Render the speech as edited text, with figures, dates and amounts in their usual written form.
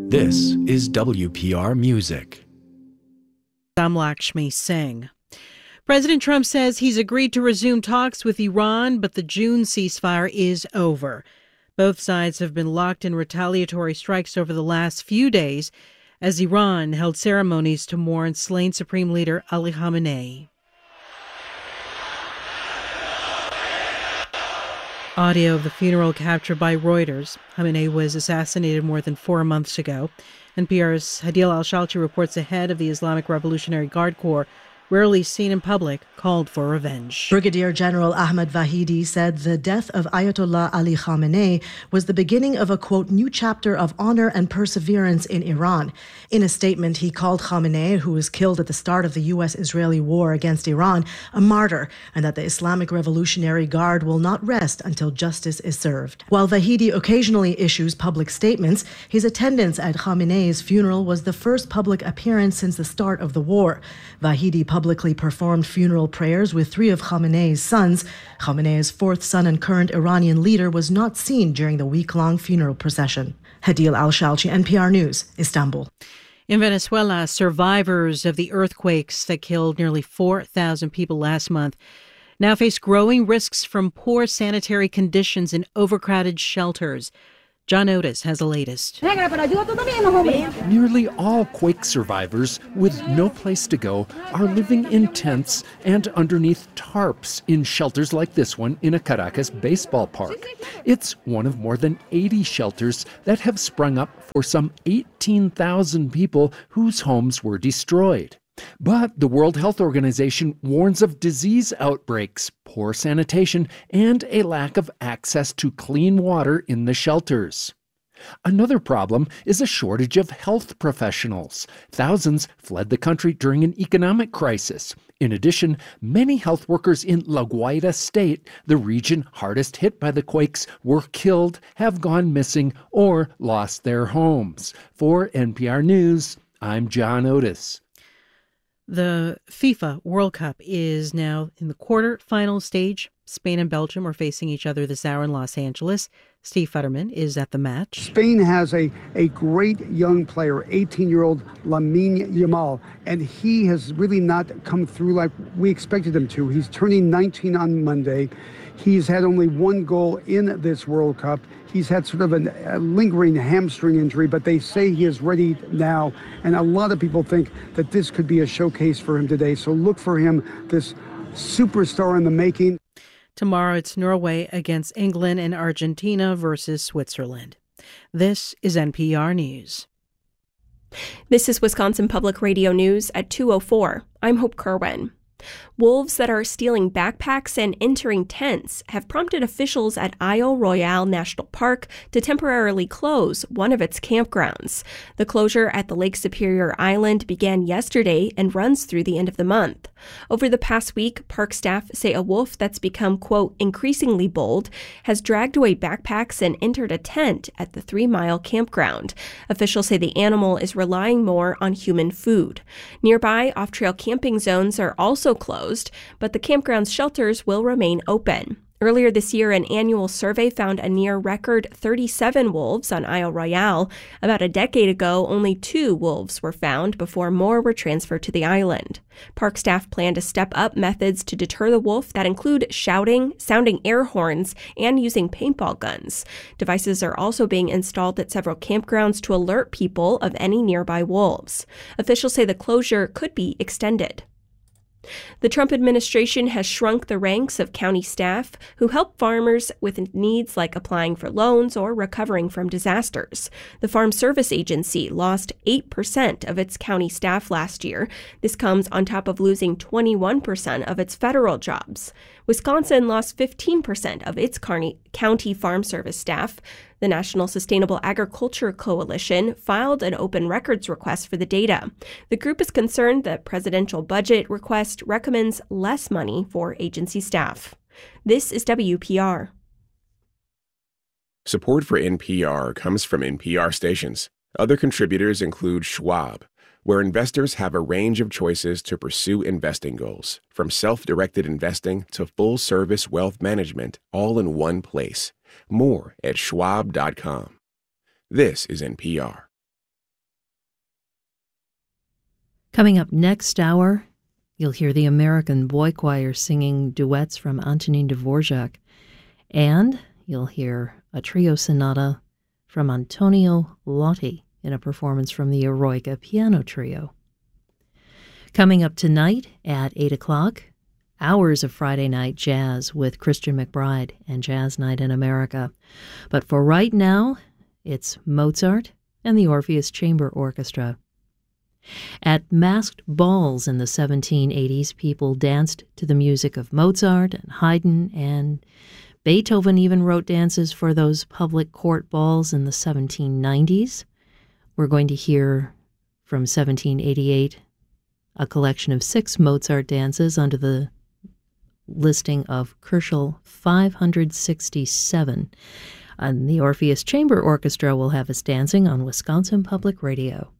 This is WPR Music. I'm Lakshmi Singh. President Trump says he's agreed to resume talks with Iran, but the June ceasefire is over. Both sides have been locked in retaliatory strikes over the last few days as Iran held ceremonies to mourn slain Supreme Leader Ali Khamenei. Audio of the funeral captured by Reuters. Khamenei was assassinated more than 4 months ago. NPR's Hadil Al-Shalchi reports the head of the Islamic Revolutionary Guard Corps, rarely seen in public, called for revenge. Brigadier General Ahmad Vahidi said the death of Ayatollah Ali Khamenei was the beginning of a, quote, new chapter of honor and perseverance in Iran. In a statement, he called Khamenei, who was killed at the start of the U.S.-Israeli war against Iran, a martyr, and that the Islamic Revolutionary Guard will not rest until justice is served. While Vahidi occasionally issues public statements, his attendance at Khamenei's funeral was the first public appearance since the start of the war. Vahidi publicly performed funeral prayers with 3 of Khamenei's sons. Khamenei's 4th son and current Iranian leader was not seen during the week-long funeral procession. Hadil Al-Shalchi, NPR News, Istanbul. In Venezuela, survivors of the earthquakes that killed nearly 4,000 people last month now face growing risks from poor sanitary conditions in overcrowded shelters. John Otis has the latest. Nearly all quake survivors with no place to go are living in tents and underneath tarps in shelters like this one in a Caracas baseball park. It's one of more than 80 shelters that have sprung up for some 18,000 people whose homes were destroyed. But the World Health Organization warns of disease outbreaks, poor sanitation, and a lack of access to clean water in the shelters. Another problem is a shortage of health professionals. Thousands fled the country during an economic crisis. In addition, many health workers in La Guaira state, the region hardest hit by the quakes, were killed, have gone missing, or lost their homes. For NPR News, I'm John Otis. The FIFA World Cup is now in the quarter-final stage. Spain and Belgium are facing each other this hour in Los Angeles. Steve Futterman is at the match. Spain has a great young player, 18-year-old Lamine Yamal, and he has really not come through like we expected him to. He's turning 19 on Monday. He's had only 1 goal in this World Cup. He's had sort of a lingering hamstring injury, but they say he is ready now. And a lot of people think that this could be a showcase for him today. So look for him, this superstar in the making. Tomorrow it's Norway against England and Argentina versus Switzerland. This is NPR News. This is Wisconsin Public Radio News at 2:04. I'm Hope Kerwin. Wolves that are stealing backpacks and entering tents have prompted officials at Isle Royale National Park to temporarily close one of its campgrounds. The closure at the Lake Superior Island began yesterday and runs through the end of the month. Over the past week, park staff say a wolf that's become, quote, increasingly bold has dragged away backpacks and entered a tent at the 3-mile campground. Officials say the animal is relying more on human food. Nearby, off-trail camping zones are also closed, but the campground's shelters will remain open. Earlier this year, an annual survey found a near-record 37 wolves on Isle Royale. About a decade ago, only 2 wolves were found before more were transferred to the island. Park staff plan to step up methods to deter the wolf that include shouting, sounding air horns, and using paintball guns. Devices are also being installed at several campgrounds to alert people of any nearby wolves. Officials say the closure could be extended. The Trump administration has shrunk the ranks of county staff who help farmers with needs like applying for loans or recovering from disasters. The Farm Service Agency lost 8% of its county staff last year. This comes on top of losing 21% of its federal jobs. Wisconsin lost 15% of its county farm service staff. The National Sustainable Agriculture Coalition filed an open records request for the data. The group is concerned that presidential budget request recommends less money for agency staff. This is WPR. Support for NPR comes from NPR stations. Other contributors include Schwab, where investors have a range of choices to pursue investing goals, from self-directed investing to full-service wealth management, all in one place. More at schwab.com. This is NPR. Coming up next hour, you'll hear the American Boy Choir singing duets from Antonin Dvorak, and you'll hear a trio sonata from Antonio Lotti in a performance from the Eroica Piano Trio. Coming up tonight at 8 o'clock, hours of Friday night jazz with Christian McBride and Jazz Night in America. But for right now, it's Mozart and the Orpheus Chamber Orchestra. At masked balls in the 1780s, people danced to the music of Mozart and Haydn, and Beethoven even wrote dances for those public court balls in the 1790s. We're going to hear from 1788 a collection of 6 Mozart dances under the listing of Kerschel 567. And the Orpheus Chamber Orchestra will have us dancing on Wisconsin Public Radio.